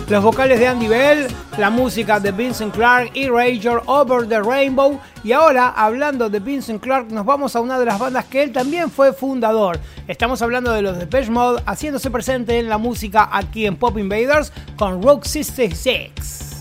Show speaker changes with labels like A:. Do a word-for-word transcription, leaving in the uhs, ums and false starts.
A: los vocales de Andy Bell, la música de Vincent Clarke, Erasure, Over the Rainbow. Y ahora, hablando de Vincent Clarke, nos vamos a una de las bandas que él también fue fundador. Estamos hablando de los Depeche Mode, haciéndose presente en la música aquí en Pop Invaders con Route sesenta y seis.